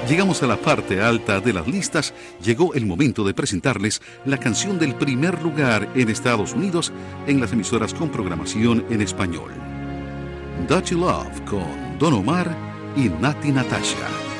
Llegamos a la parte alta de las listas. Llegó el momento de presentarles la canción del primer lugar en Estados Unidos en las emisoras con programación en español. Dutchy Love con Don Omar y Nati Natasha.